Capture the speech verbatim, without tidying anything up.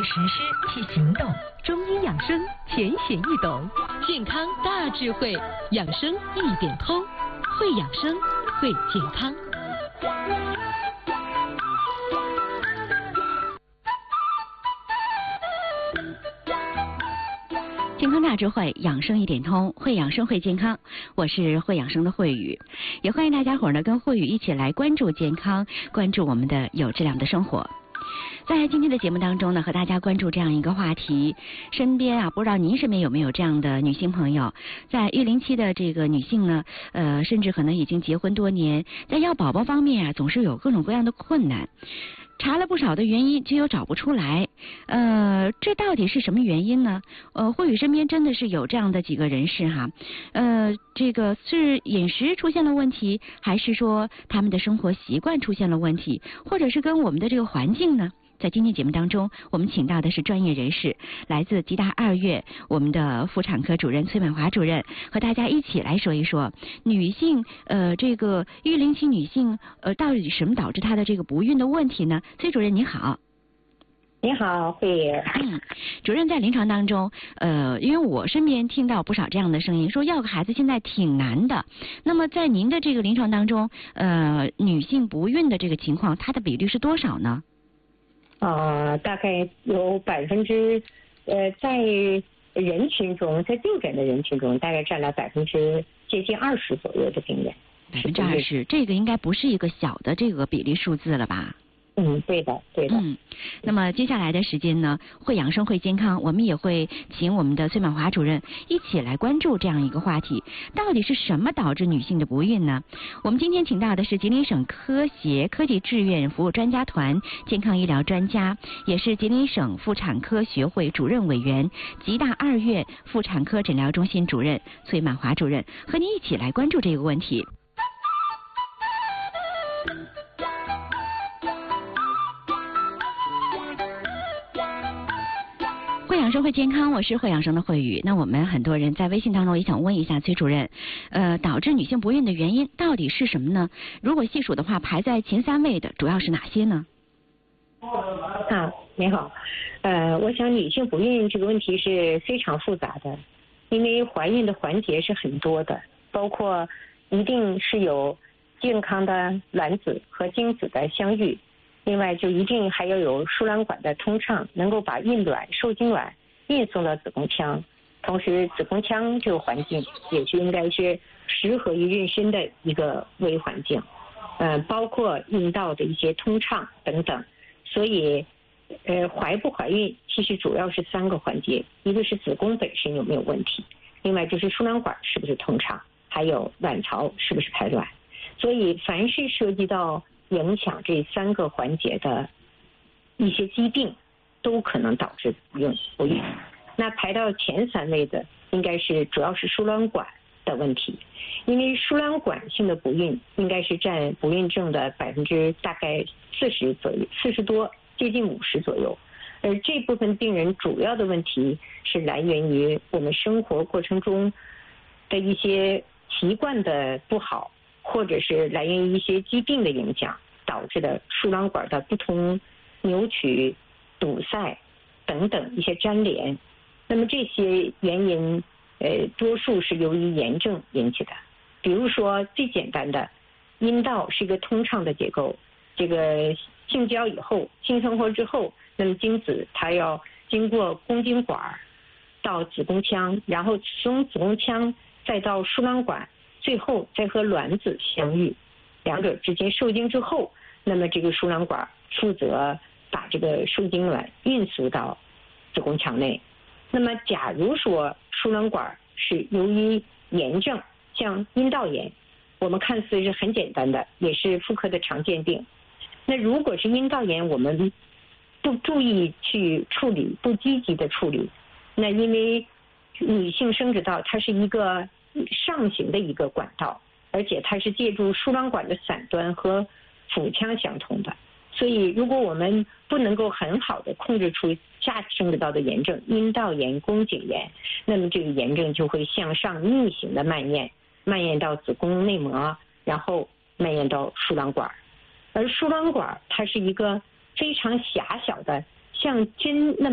实施去行动，中医养生浅显易懂，健康大智慧，养生一点通，会养生，会健康。健康大智慧，养生一点通，会养生会健康。我是会养生的慧宇，也欢迎大家伙儿呢跟慧宇一起来关注健康，关注我们的有质量的生活。在今天的节目当中呢，和大家关注这样一个话题，身边啊，不知道您身边有没有这样的女性朋友，在育龄期的这个女性呢，呃，甚至可能已经结婚多年，在要宝宝方面啊，总是有各种各样的困难。查了不少的原因，却又找不出来，呃，这到底是什么原因呢？呃，或许身边真的是有这样的几个人士哈，呃，这个是饮食出现了问题，还是说他们的生活习惯出现了问题，或者是跟我们的这个环境呢？在今天节目当中，我们请到的是专业人士，来自吉大二院我们的妇产科主任崔满华主任，和大家一起来说一说女性呃这个育龄期女性呃到底什么导致她的这个不孕的问题呢？崔主任你好。 你好，慧儿。 嗯，主任在临床当中，呃，因为我身边听到不少这样的声音，说要个孩子现在挺难的。那么在您的这个临床当中，呃，女性不孕的这个情况，它的比率是多少呢？ 呃，大概有百分之，呃，在人群中，在定诊的人群中，大概占了百分之接近二十左右的病人。 百分之二十，这个应该不是一个小的这个比例数字了吧？ 嗯，对的，对的。 嗯，那么接下来的时间呢，会养生会健康，我们也会请我们的崔满华主任一起来关注这样一个话题，到底是什么导致女性的不孕呢？我们今天请到的是吉林省科协科技志愿服务专家团健康医疗专家，也是吉林省妇产科学会主任委员、吉大二院妇产科诊疗中心主任崔满华主任，和您一起来关注这个问题。会养生会健康，我是会养生的慧宇。那我们很多人在微信当中也想问一下崔主任，呃，导致女性不孕的原因到底是什么呢？如果细数的话，排在前三位的主要是哪些呢？ 啊，你好，呃，我想女性不孕这个问题是非常复杂的，因为怀孕的环节是很多的，包括一定是有健康的卵子和精子的相遇。另外，就一定还要有输卵管的通畅，能够把孕卵、受精卵运送到子宫腔。同时，子宫腔这个环境也是应该是适合于妊娠的一个微环境，呃，包括阴道的一些通畅等等。所以，呃，怀不怀孕其实主要是三个环节，一个是子宫本身有没有问题，另外就是输卵管是不是通畅，还有卵巢是不是排卵。所以，凡是涉及到影响这三个环节的一些疾病，都可能导致不孕不孕。那排到前三位的，应该是主要是输卵管的问题，因为输卵管性的不孕应该是占不孕症的百分之大概四十左右，四十多，接近五十左右。而这部分病人主要的问题是来源于我们生活过程中的一些习惯的不好，或者是来源于一些疾病的影响导致的输卵管的不同扭曲、堵塞等等一些粘连。那么这些原因，呃，多数是由于炎症引起的。比如说最简单的，阴道是一个通畅的结构，这个性交以后、性生活之后，那么精子它要经过宫颈管到子宫腔，然后从子宫腔再到输卵管，最后再和卵子相遇，两者之间受精之后，那么这个输卵管负责把这个受精卵运输到子宫腔内。那么假如说输卵管是由于炎症，像阴道炎，我们看似是很简单的，也是妇科的常见病。那如果是阴道炎，我们不注意去处理，不积极的处理，那因为女性生殖道它是一个上行的一个管道，而且它是借助输卵管的伞端和腹腔相通的，所以如果我们不能够很好的控制出下生殖道的炎症，阴道炎、宫颈炎，那么这个炎症就会向上逆行的蔓延，蔓延到子宫内膜，然后蔓延到输卵管。而输卵管它是一个非常狭小的，像针那么